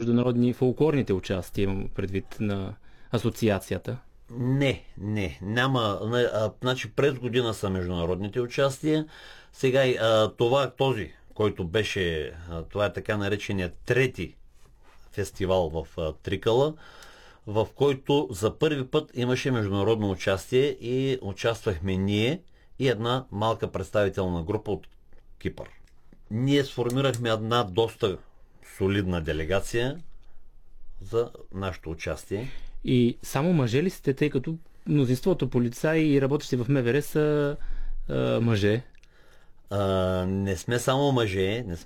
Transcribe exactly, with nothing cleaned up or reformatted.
международни фолклорните участия, имам предвид на асоциацията? Не, не, няма. Не, а, значи през година са международните участия. Сега а, това, този, който беше, а, това е така наречения трети фестивал в а, Трикъла, в който за първи път имаше международно участие и участвахме ние и една малка представителна група от Кипър. Ние сформирахме една доста солидна делегация за нашето участие. И само мъже ли сте, тъй като мнозинството полицаи и работещи в МВР са а, мъже? А, не сме само мъже, не сме